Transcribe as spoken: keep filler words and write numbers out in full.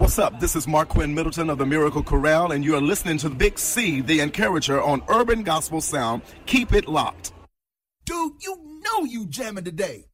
What's up? This is Mark Quinn Middleton of the Miracle Corral, and you are listening to Big C, the Encourager, on Urban Gospel Sound. Keep it locked. Dude, you know you jamming today.